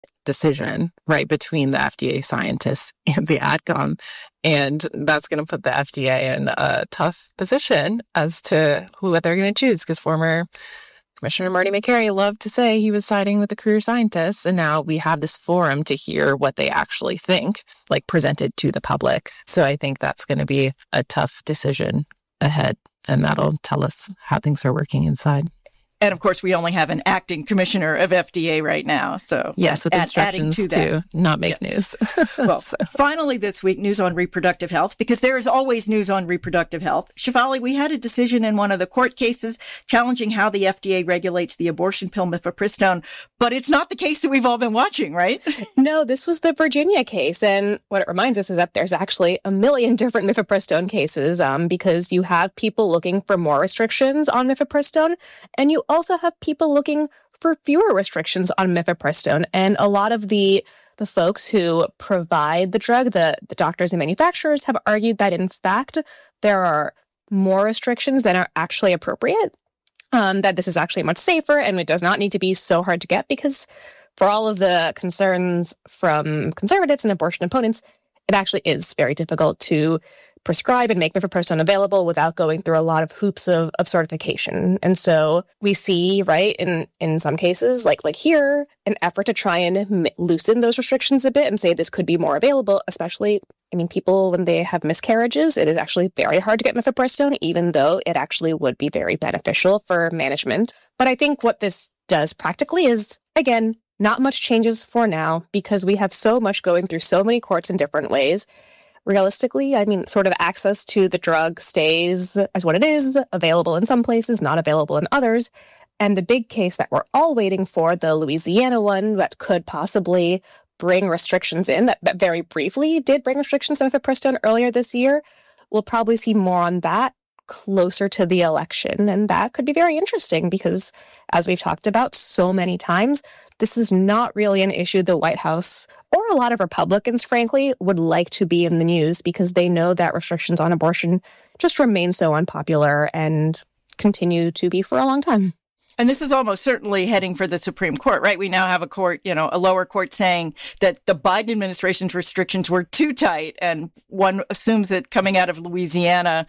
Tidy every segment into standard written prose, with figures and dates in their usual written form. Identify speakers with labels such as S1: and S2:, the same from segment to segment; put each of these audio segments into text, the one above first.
S1: decision, right, between the FDA scientists and the AdCom. And that's going to put the FDA in a tough position as to what they're going to choose, because former Commissioner Marty Makary loved to say he was siding with the career scientists. And now we have this forum to hear what they actually think, like presented to the public. So I think that's going to be a tough decision ahead. And that'll tell us how things are working inside.
S2: And of course, we only have an acting commissioner of FDA right now. So
S1: yes, with instructions to not make news.
S2: Well, finally this week, news on reproductive health, because there is always news on reproductive health. Shefali, we had a decision in one of the court cases challenging how the FDA regulates the abortion pill mifepristone, but it's not the case that we've all been watching, right?
S3: No, this was the Virginia case. And what it reminds us is that there's actually a million different mifepristone cases because you have people looking for more restrictions on mifepristone, and you also have people looking for fewer restrictions on mifepristone. And a lot of the folks who provide the drug, the doctors and manufacturers, have argued that, in fact, there are more restrictions than are actually appropriate, that this is actually much safer and it does not need to be so hard to get, because for all of the concerns from conservatives and abortion opponents, it actually is very difficult to prescribe and make mifepristone available without going through a lot of hoops of certification. And so we see, right, in some cases, like here, an effort to try and loosen those restrictions a bit and say this could be more available, especially, people, when they have miscarriages, it is actually very hard to get mifepristone, even though it actually would be very beneficial for management. But I think what this does practically is, again, not much changes for now, because we have so much going through so many courts in different ways. Realistically, sort of access to the drug stays as what it is, available in some places, not available in others. And the big case that we're all waiting for, the Louisiana one that could possibly bring restrictions in, that very briefly did bring restrictions on mifepristone earlier this year, we'll probably see more on that closer to the election. And that could be very interesting because, as we've talked about so many times, this is not really an issue the White House or a lot of Republicans, frankly, would like to be in the news, because they know that restrictions on abortion just remain so unpopular and continue to be for a long time.
S2: And this is almost certainly heading for the Supreme Court, right? We now have a court, a lower court saying that the Biden administration's restrictions were too tight. And one assumes that coming out of Louisiana,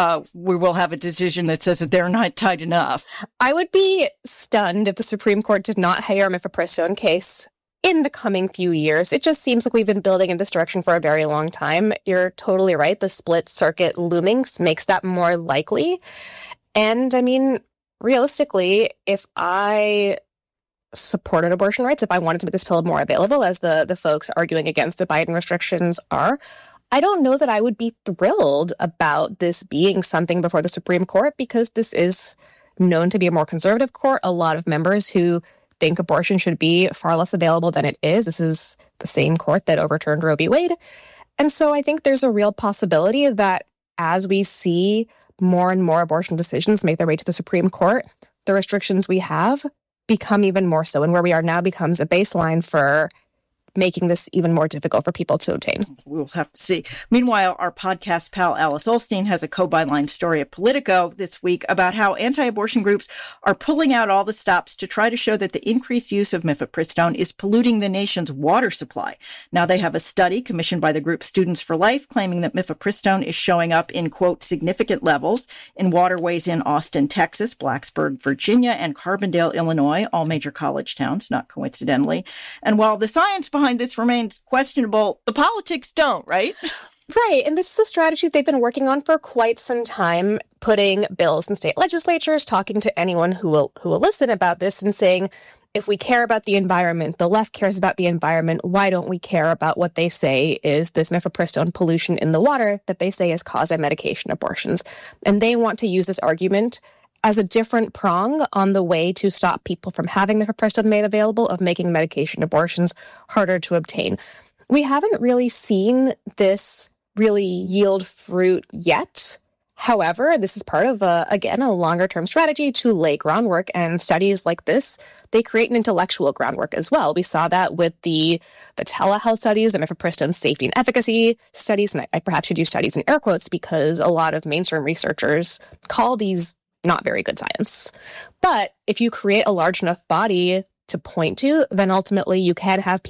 S2: we will have a decision that says that they're not tight enough.
S3: I would be stunned if the Supreme Court did not hear a mifepristone case in the coming few years. It just seems like we've been building in this direction for a very long time. You're totally right. The split circuit looming makes that more likely. And realistically, if I supported abortion rights, if I wanted to make this pill more available, as the folks arguing against the Biden restrictions are, I don't know that I would be thrilled about this being something before the Supreme Court, because this is known to be a more conservative court. A lot of members who think abortion should be far less available than it is. This is the same court that overturned Roe v. Wade. And so I think there's a real possibility that as we see more and more abortion decisions make their way to the Supreme Court, the restrictions we have become even more so. And where we are now becomes a baseline for making this even more difficult for people to obtain.
S2: We'll have to see. Meanwhile, our podcast pal Alice Ollstein has a co-byline story at Politico this week about how anti-abortion groups are pulling out all the stops to try to show that the increased use of mifepristone is polluting the nation's water supply. Now they have a study commissioned by the group Students for Life claiming that mifepristone is showing up in, quote, significant levels in waterways in Austin, Texas, Blacksburg, Virginia, and Carbondale, Illinois, all major college towns, not coincidentally. And while the science behind this remains questionable, the politics don't, right?
S3: Right. And this is a strategy they've been working on for quite some time, putting bills in state legislatures, talking to anyone who will listen about this and saying, if we care about the environment, the left cares about the environment, why don't we care about what they say is this mifepristone pollution in the water that they say is caused by medication abortions? And they want to use this argument as a different prong on the way to stop people from having mifepristone made available, of making medication abortions harder to obtain. We haven't really seen this really yield fruit yet. However, this is part of, a longer-term strategy to lay groundwork, and studies like this, they create an intellectual groundwork as well. We saw that with the telehealth studies, the mifepristone safety and efficacy studies, and I perhaps should use studies in air quotes because a lot of mainstream researchers call these not very good science. But if you create a large enough body to point to, then ultimately you can have